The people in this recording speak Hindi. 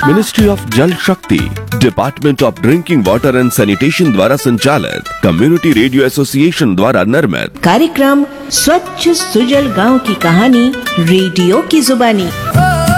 मिनिस्ट्री ऑफ जल शक्ति, department of drinking water and sanitation द्वारा संचालित कम्युनिटी रेडियो एसोसिएशन द्वारा निर्मित कार्यक्रम स्वच्छ सुजल गांव की कहानी रेडियो की जुबानी